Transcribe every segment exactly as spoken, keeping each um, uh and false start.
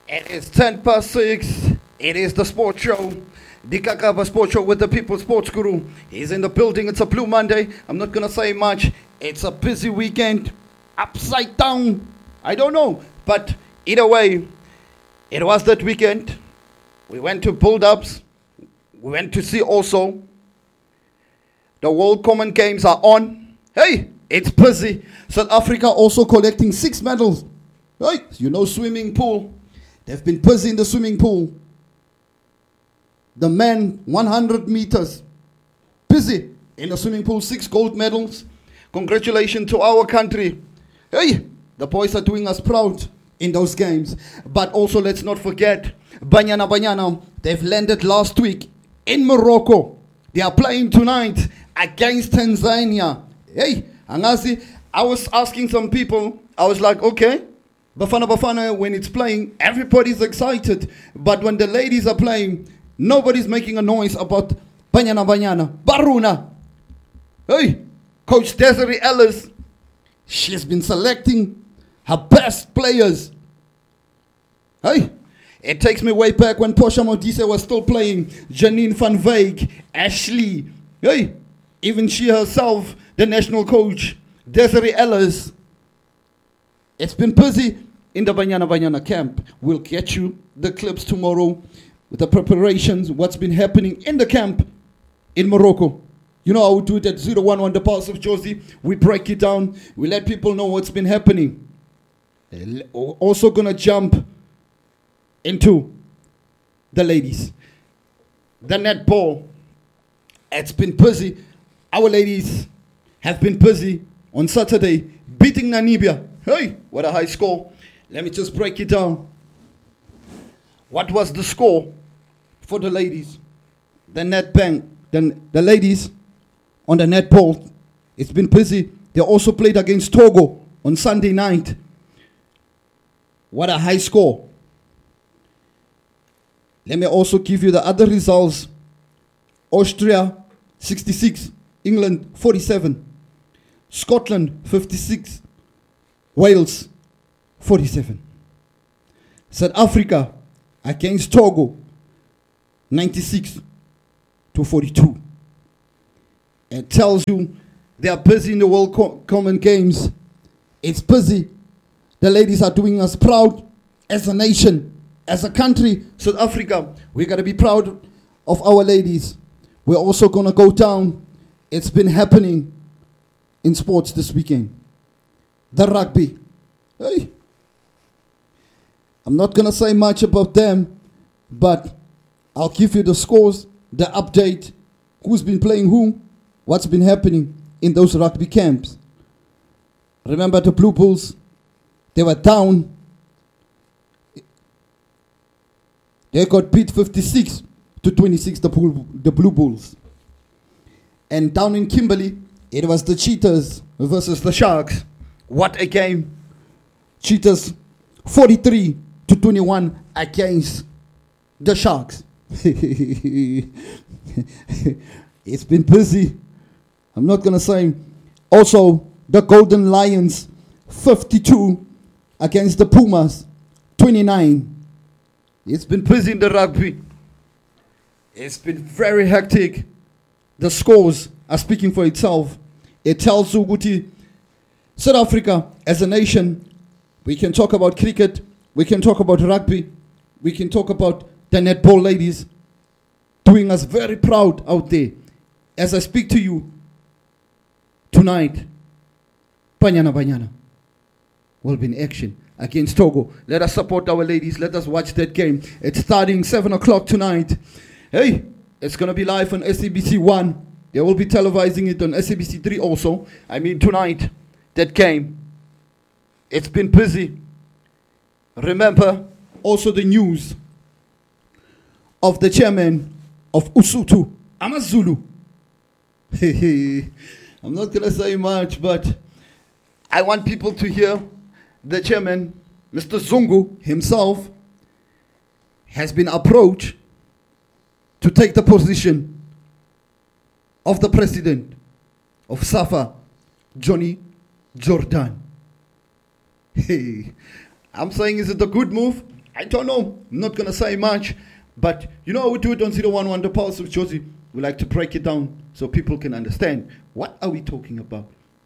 It is ten past six. It is the sports show. The Kakaba Sports Show with the People Sports Guru. He's in the building. It's a Blue Monday. I'm not going to say much. It's a busy weekend. Upside down. I don't know. But either way, it was that weekend. We went to build-ups. We went to see also. The World Common Games are on. Hey, it's busy. South Africa also collecting six medals. Right, you know, swimming pool. They've been busy in the swimming pool. The men, one hundred meters. Busy in the swimming pool, six gold medals. Congratulations to our country. Hey, the boys are doing us proud in those games. But also, let's not forget, Banyana Banyana, they've landed last week in Morocco. They are playing tonight against Tanzania. Hey, Angazi, I was asking some people, I was like, okay, Bafana Bafana, when it's playing, everybody's excited. But when the ladies are playing, nobody's making a noise about Banyana Banyana. Baruna. Hey, Coach Desiree Ellis, she's been selecting her best players. Hey, it takes me way back when Portia Modise was still playing. Janine van Wyk, Ashley. Hey, even she herself, the national coach, Desiree Ellis. It's been busy in the Banyana Banyana camp. We'll get you the clips tomorrow with the preparations, what's been happening in the camp in Morocco. You know, I would do it at zero one one, the Pulse of Josie. We break it down. We let people know what's been happening. Also going to jump into the ladies. The netball. It's been busy. Our ladies have been busy on Saturday beating Namibia. Hey, what a high score. Let me just break it down. What was the score for the ladies? The net bank, the, the ladies on the netball. It's been busy. They also played against Togo on Sunday night. What a high score. Let me also give you the other results. Austria, sixty-six. England, forty-seven. Scotland, fifty-six. Wales, forty-seven. South Africa against Togo, ninety-six to forty-two. It tells you they are busy in the World Co- Common Games. It's busy. The ladies are doing us proud as a nation, as a country. South Africa, we got to be proud of our ladies. We're also going to go down. It's been happening in sports this weekend. The rugby. Hey. I'm not going to say much about them, but I'll give you the scores, the update, who's been playing who, what's been happening in those rugby camps. Remember the Blue Bulls? They were down. They got beat fifty-six to twenty-six, the, Bull, the Blue Bulls. And down in Kimberley, it was the Cheetahs versus the Sharks. What a game. Cheetahs forty-three to twenty-one against the Sharks. It's been busy. I'm not going to say. Also, the Golden Lions fifty-two against the Pumas twenty-nine. It's been busy in the rugby. It's been very hectic. The scores are speaking for itself. It tells you, Guti, South Africa as a nation, we can talk about cricket, we can talk about rugby, we can talk about the netball ladies doing us very proud out there. As I speak to you tonight, Banyana Banyana will be in action against Togo. Let us support our ladies. Let us watch that game. It's starting seven o'clock tonight. Hey, it's going to be live on S A B C one. They will be televising it on S A B C three also. I mean tonight, that game. It's been busy. Remember also the news of the chairman of Usutu, Amazulu. I'm not going to say much, but I want people to hear the chairman, Mister Zungu himself, has been approached to take the position of the president of SAFA, Johnny Jordan. Hey, I'm saying, is it a good move? I don't know. I'm not going to say much. But you know, we do it on zero one one The Pulse with Josie. We like to break it down so people can understand. What are we talking about?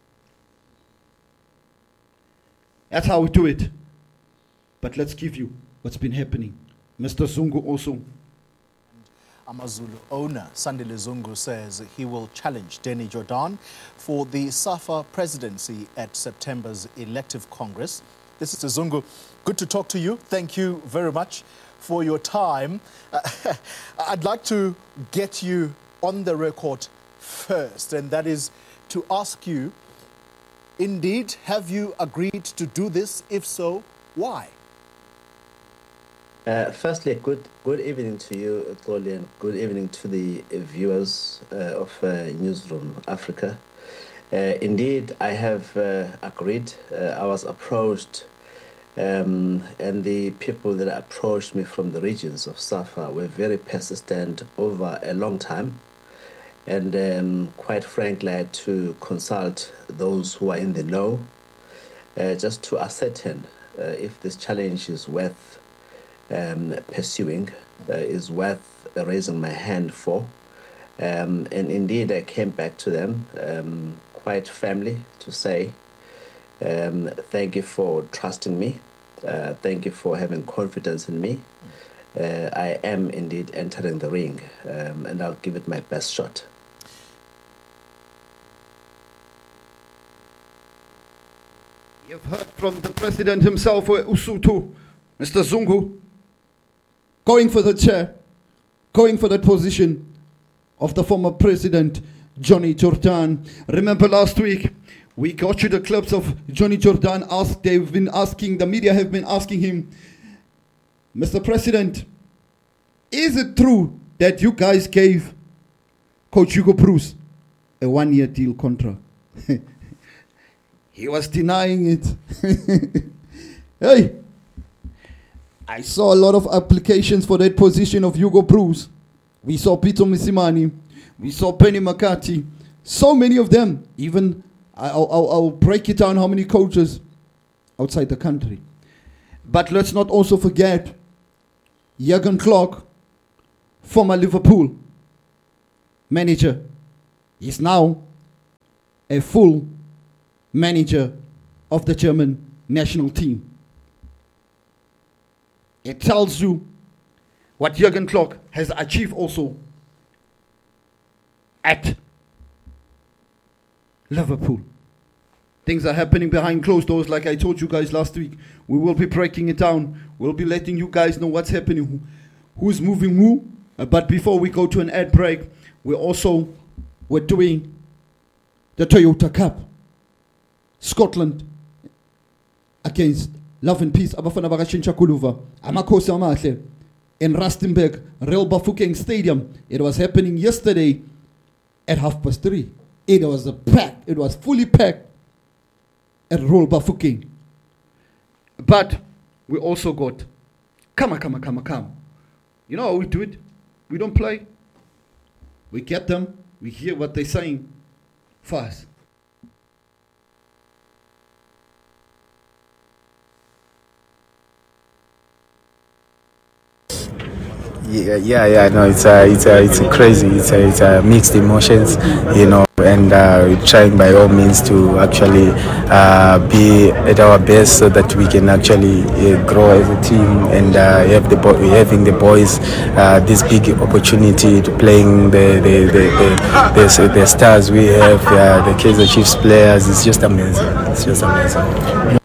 That's how we do it. But let's give you what's been happening. Mister Zungu also. AmaZulu owner Sandile Zungu says he will challenge Danny Jordaan for the SAFA presidency at September's elective Congress. This is Zungu. Good to talk to you. Thank you very much for your time. Uh, I'd like to get you on the record first, and that is to ask you, indeed, have you agreed to do this? If so, why? Uh, firstly, good good evening to you, Xoli, and good evening to the viewers uh, of uh, Newsroom Africa. Uh, indeed, I have uh, agreed. Uh, I was approached, um, and the people that approached me from the regions of SAFA were very persistent over a long time. And um, quite frankly, I had to consult those who are in the know uh, just to ascertain uh, if this challenge is worth Um, pursuing, uh, is worth raising my hand for. Um, and indeed, I came back to them um, quite firmly to say, um, thank you for trusting me. Uh, thank you for having confidence in me. Uh, I am indeed entering the ring, um, and I'll give it my best shot. You've heard from the president himself, Usutu, Mister Zungu, going for the chair, going for that position of the former president, Johnny Jordaan. Remember last week, we got you the clips of Johnny Jordaan. Asked, they've been asking, the media have been asking him, Mister President, is it true that you guys gave Coach Hugo Broos a one-year deal contract? He was denying it. Hey! I saw a lot of applications for that position of Hugo Broos. We saw Peter Msimani. We saw Penny McCarthy. So many of them. Even, I'll, I'll, I'll break it down how many coaches outside the country. But let's not also forget Jurgen Klopp, former Liverpool manager. He's now a full manager of the German national team. It tells you what Jurgen Klopp has achieved also at Liverpool. Things are happening behind closed doors, like I told you guys last week. We will be breaking it down. We'll be letting you guys know what's happening, who, who's moving who. Uh, but before we go to an ad break, we also we're doing the Toyota Cup. Scotland against Love and Peace, Abafana Bakashincha Kuluva, Amakosi Amahle, in Rustenburg, Real Bafokeng Stadium. It was happening yesterday at half past three. It was a pack, it was fully packed at Real Bafokeng. But we also got Kama Kama Kama Kama. You know how we do it? We don't play. We get them, we hear what they're saying fast. Yeah, yeah, yeah. No, it's a, it's a, it's a crazy. It's a, it's a mixed emotions, you know, and uh, we're trying by all means to actually uh, be at our best so that we can actually uh, grow as a team and uh, have the bo- having the boys uh, this big opportunity to playing the the the, the, the, the stars we have, uh, the Kaizer Chiefs players. It's just amazing. It's just amazing.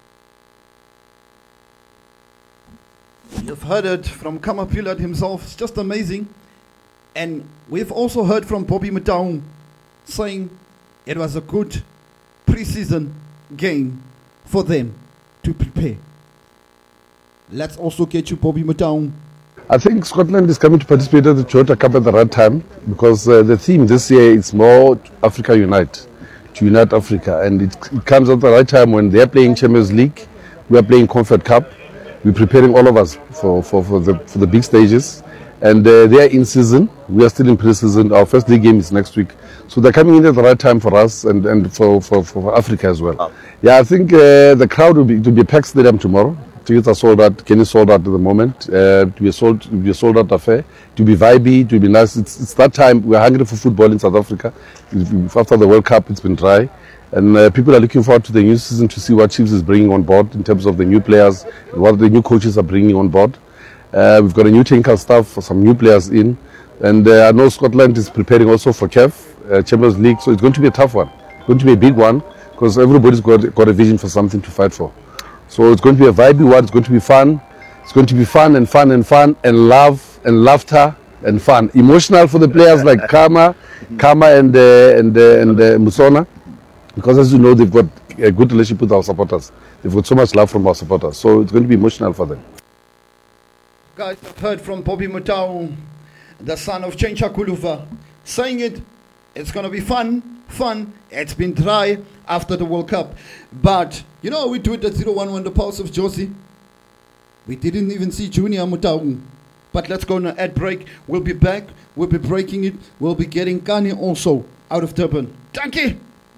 You've heard it from Kama Pilot himself. It's just amazing. And we've also heard from Bobby Motaung saying it was a good pre-season game for them to prepare. Let's also get you Bobby Motaung. I think Scotland is coming to participate at the Toyota Cup at the right time because uh, the theme this year is more Africa Unite, to unite Africa. And it, it comes at the right time when they're playing Champions League, we are playing Comfort Cup. We're preparing all of us for, for, for, the, for the big stages. And uh, they are in season. We are still in pre-season. Our first league game is next week. So they're coming in at the right time for us and, and for, for, for Africa as well. Oh. Yeah, I think uh, the crowd will be, to be a packed stadium tomorrow. tickets are sold out. Kenny sold out at the moment. Uh, to be a sold, to be a sold out affair. To be vibey, to be nice. It's, it's that time. We're hungry for football in South Africa. After the World Cup, it's been dry. And uh, people are looking forward to the new season to see what Chiefs is bringing on board in terms of the new players, what the new coaches are bringing on board. Uh, we've got a new technical staff for some new players in. And uh, I know Scotland is preparing also for C A F, uh, Champions League. So it's going to be a tough one. It's going to be a big one because everybody's got, got a vision for something to fight for. So it's going to be a vibey one. It's going to be fun. It's going to be fun and fun and fun and love and laughter and fun. Emotional for the players like Kama, Kama and uh, and uh, and uh, Musona. Because as you know, they've got a good relationship with our supporters. They've got so much love from our supporters. So it's going to be emotional for them. Guys, I've heard from Bobby Mutau, the son of Chencha Kuluva, saying it. It's going to be fun, fun. It's been dry after the World Cup. But, you know, we do it at zero one one, the pulse of Josie. We didn't even see Junior Mutau. But let's go on an ad break. We'll be back. We'll be breaking it. We'll be getting Kani also out of Durban. Thank you.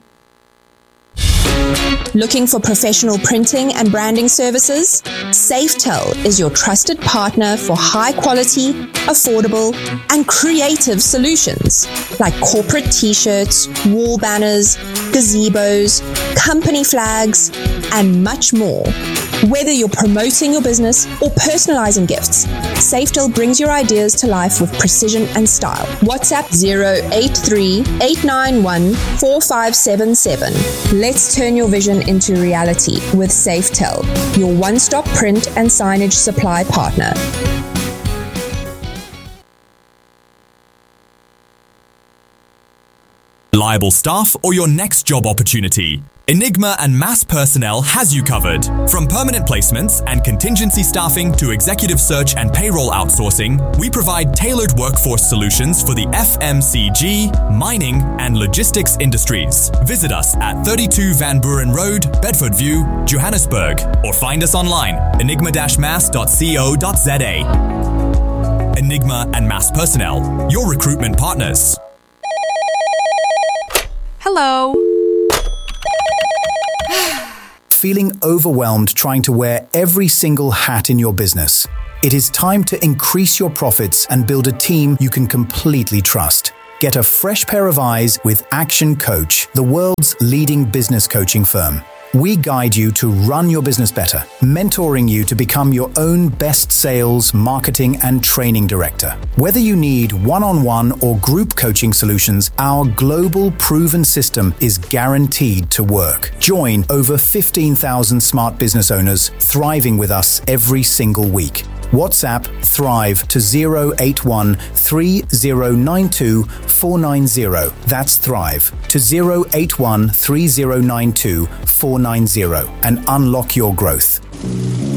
Looking for professional printing and branding services? Safetel is your trusted partner for high quality, affordable, and creative solutions like corporate t-shirts, wall banners, gazebos, company flags, and much more. Whether you're promoting your business or personalizing gifts, Safetel brings your ideas to life with precision and style. WhatsApp zero eight three, eight nine one, four five seven seven. Let's turn your vision into reality with Safetel, your one-stop print and signage supply partner. Reliable staff or your next job opportunity? Enigma and Mass Personnel has you covered. From permanent placements and contingency staffing to executive search and payroll outsourcing, we provide tailored workforce solutions for the F M C G, mining, and logistics industries. Visit us at thirty-two Van Buren Road, Bedford View, Johannesburg, or find us online, enigma dash mass dot co dot za. Enigma and Mass Personnel, your recruitment partners. Hello. Feeling overwhelmed trying to wear every single hat in your business? It is time to increase your profits and build a team you can completely trust. Get a fresh pair of eyes with Action Coach, the world's leading business coaching firm. We guide you to run your business better, mentoring you to become your own best sales, marketing, and training director. Whether you need one-on-one or group coaching solutions, our global proven system is guaranteed to work. Join over fifteen thousand smart business owners thriving with us every single week. WhatsApp Thrive to zero eight one, three zero nine two, four nine zero. That's Thrive to zero eight one, three zero nine two, four nine zero and unlock your growth.